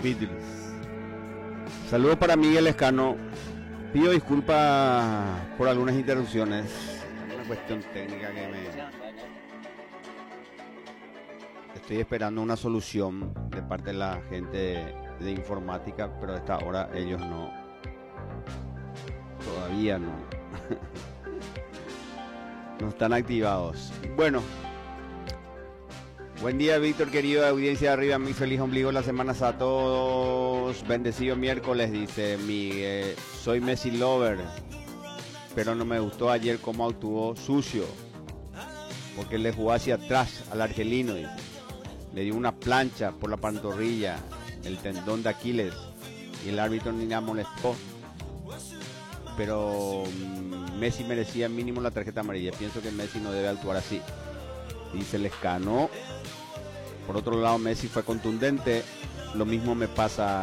Beatles. Saludos para Miguel Escano. Pido disculpas por algunas interrupciones. Una cuestión técnica que estoy esperando una solución de parte de la gente de informática, pero a esta hora ellos no. Todavía no. No están activados. Bueno. Buen día, Víctor, querido, audiencia de arriba, muy feliz ombligo la semana a todos, bendecido miércoles, dice Miguel, soy Messi lover, pero no me gustó ayer cómo actuó sucio, porque le jugó hacia atrás al argelino, dice. Le dio una plancha por la pantorrilla, el tendón de Aquiles, y el árbitro ni la molestó, pero Messi merecía mínimo la tarjeta amarilla, pienso que Messi no debe actuar así, dice Lescano. Por otro lado, Messi fue contundente. Lo mismo me pasa